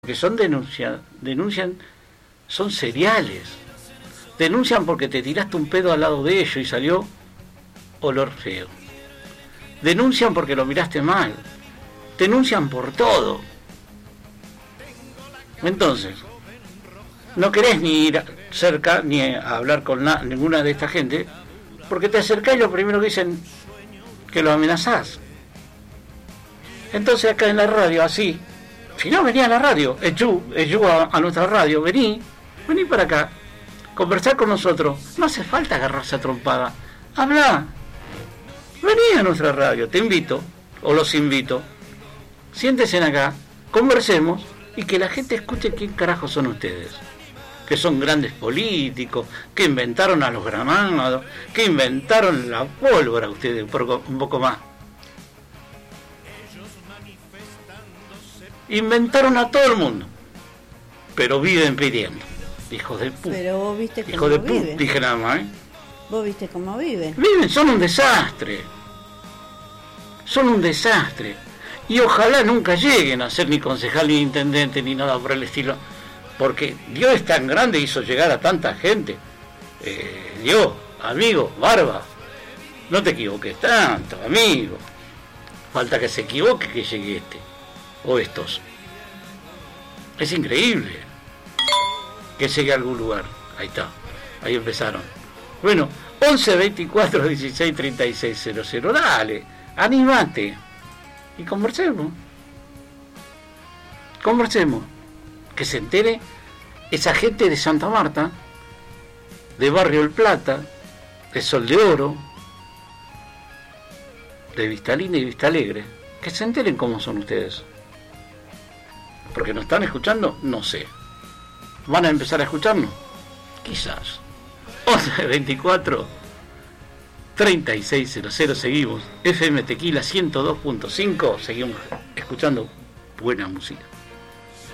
que son denuncian, son seriales. Denuncian porque te tiraste un pedo al lado de ellos y salió olor feo. Denuncian porque lo miraste mal. Denuncian por todo. Entonces, no querés ni ir cerca ni a hablar con ninguna de esta gente, porque te acercás y lo primero que dicen que lo amenazás. Entonces acá en la radio, así, si no venía a la radio, Echu a nuestra radio, vení para acá, conversar con nosotros, no hace falta agarrarse a trompada, habla, vení a nuestra radio, te invito, o los invito, siéntense acá, conversemos, y que la gente escuche quién carajo son ustedes, que son grandes políticos, que inventaron a los granados, que inventaron la pólvora ustedes, un poco más. Inventaron a todo el mundo, pero viven pidiendo. Hijos de puta. Pero vos viste cómo Hijos de viven. puta, dije nada más, ¿eh? Vos viste cómo viven. Viven, son un desastre. Son un desastre. Y ojalá nunca lleguen a ser ni concejal ni intendente ni nada por el estilo. Porque Dios es tan grande y hizo llegar a tanta gente. Dios, amigo, barba, no te equivoques tanto, amigo. Falta que se equivoque que llegue este. O estos. Es increíble que llegue a algún lugar. Ahí está, ahí empezaron. Bueno, 11 24 16 36 00. Dale, animate y conversemos. Que se entere esa gente de Santa Marta, de Barrio El Plata, de Sol de Oro, de Vistalina y Vista Alegre, que se enteren cómo son ustedes. Porque nos están escuchando, no sé. ¿Van a empezar a escucharnos? Quizás. 11 24 36 00. Seguimos. FM Tequila 102.5. Seguimos escuchando buena música.